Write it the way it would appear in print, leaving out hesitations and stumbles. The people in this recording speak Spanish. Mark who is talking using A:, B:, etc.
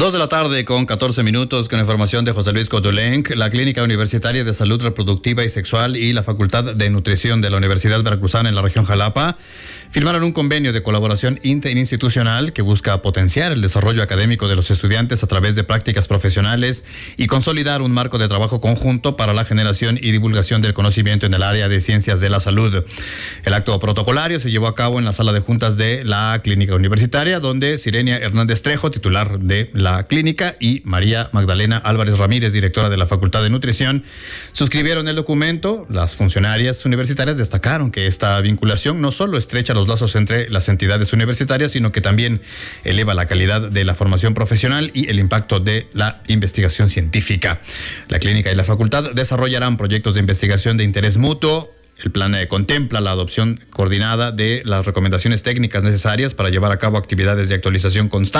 A: 2 de la tarde con 14 minutos, con información de José Luis Cotolenc. La Clínica Universitaria de Salud Reproductiva y Sexual y la Facultad de Nutrición de la Universidad Veracruzana en la región Jalapa firmaron un convenio de colaboración interinstitucional que busca potenciar el desarrollo académico de los estudiantes a través de prácticas profesionales y consolidar un marco de trabajo conjunto para la generación y divulgación del conocimiento en el área de ciencias de la salud. El acto protocolario se llevó a cabo en la sala de juntas de la Clínica Universitaria, donde Sirenia Hernández Trejo, titular de la clínica, y María Magdalena Álvarez Ramírez, directora de la Facultad de Nutrición, suscribieron el documento. Las funcionarias universitarias destacaron que esta vinculación no solo estrecha los lazos entre las entidades universitarias, sino que también eleva la calidad de la formación profesional y el impacto de la investigación científica. La clínica y la facultad desarrollarán proyectos de investigación de interés mutuo. El plan contempla la adopción coordinada de las recomendaciones técnicas necesarias para llevar a cabo actividades de actualización constante